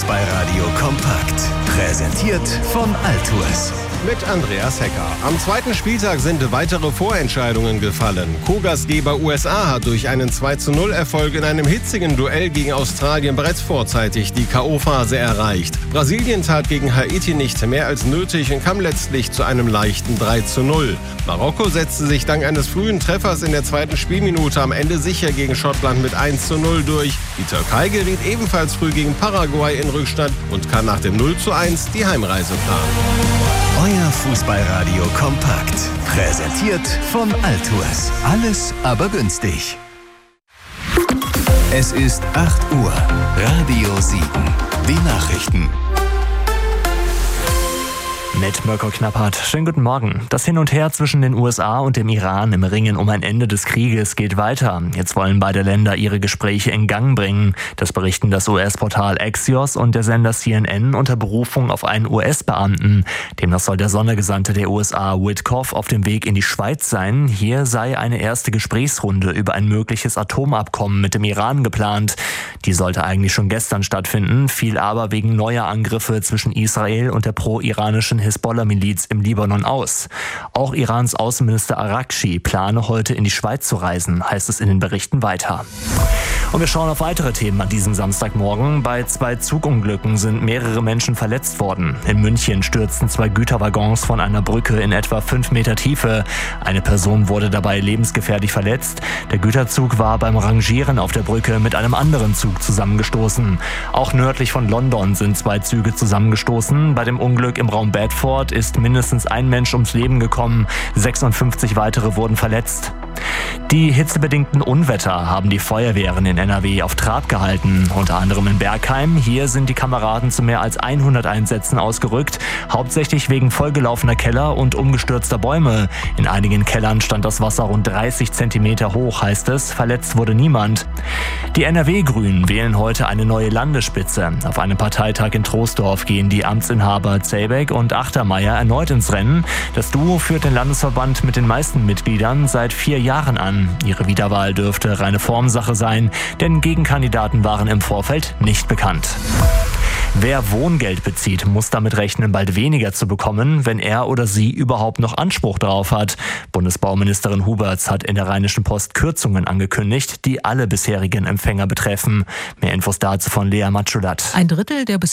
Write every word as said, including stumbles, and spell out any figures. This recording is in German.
Fußballradio kompakt. Präsentiert von Altours. Mit Andreas Hecker. Am zweiten Spieltag sind weitere Vorentscheidungen gefallen. Co-Gastgeber U S A hat durch einen zwei zu null Erfolg in einem hitzigen Duell gegen Australien bereits vorzeitig die K O-Phase erreicht. Brasilien tat gegen Haiti nicht mehr als nötig und kam letztlich zu einem leichten drei zu null. Marokko setzte sich dank eines frühen Treffers in der zweiten Spielminute am Ende sicher gegen Schottland mit eins zu null durch. Die Türkei geriet ebenfalls früh gegen Paraguay in Rückstand und kann nach dem null zu eins die Heimreise planen. Euer Fußballradio kompakt. Präsentiert von Altours. Alles aber günstig. Es ist acht Uhr. Radio sieben. Die Nachrichten. Mit Mirko Knappert. Schönen guten Morgen. Das Hin und Her zwischen den U S A und dem Iran im Ringen um ein Ende des Krieges geht weiter. Jetzt wollen beide Länder ihre Gespräche in Gang bringen. Das berichten das U S-Portal Axios und der Sender C N N unter Berufung auf einen U S-Beamten. Demnach soll der Sondergesandte der U S A, Witkoff, auf dem Weg in die Schweiz sein. Hier sei eine erste Gesprächsrunde über ein mögliches Atomabkommen mit dem Iran geplant. Die sollte eigentlich schon gestern stattfinden, fiel aber wegen neuer Angriffe zwischen Israel und der pro-iranischen Hisbollah-Miliz im Libanon aus. Auch Irans Außenminister Araghchi plane heute in die Schweiz zu reisen, heißt es in den Berichten weiter. Und wir schauen auf weitere Themen an diesem Samstagmorgen. Bei zwei Zugunglücken sind mehrere Menschen verletzt worden. In München stürzten zwei Güterwaggons von einer Brücke in etwa fünf Meter Tiefe. Eine Person wurde dabei lebensgefährlich verletzt. Der Güterzug war beim Rangieren auf der Brücke mit einem anderen Zug zusammengestoßen. Auch nördlich von London sind zwei Züge zusammengestoßen. Bei dem Unglück im Raum Bedford ist mindestens ein Mensch ums Leben gekommen. sechsundfünfzig weitere wurden verletzt. Die hitzebedingten Unwetter haben die Feuerwehren in N R W auf Trab gehalten, unter anderem in Bergheim. Hier sind die Kameraden zu mehr als hundert Einsätzen ausgerückt, hauptsächlich wegen vollgelaufener Keller und umgestürzter Bäume. In einigen Kellern stand das Wasser rund dreißig Zentimeter hoch, heißt es. Verletzt wurde niemand. Die N R W-Grünen wählen heute eine neue Landesspitze. Auf einem Parteitag in Troisdorf gehen die Amtsinhaber Zejbek und Achtermeier erneut ins Rennen. Das Duo führt den Landesverband mit den meisten Mitgliedern seit vier Jahren an. Ihre Wiederwahl dürfte reine Formsache sein, denn Gegenkandidaten waren im Vorfeld nicht bekannt. Wer Wohngeld bezieht, muss damit rechnen, bald weniger zu bekommen, wenn er oder sie überhaupt noch Anspruch darauf hat. Bundesbauministerin Huberts hat in der Rheinischen Post Kürzungen angekündigt, die alle bisherigen Empfänger betreffen. Mehr Infos dazu von Lea Matschulat. Ein Drittel der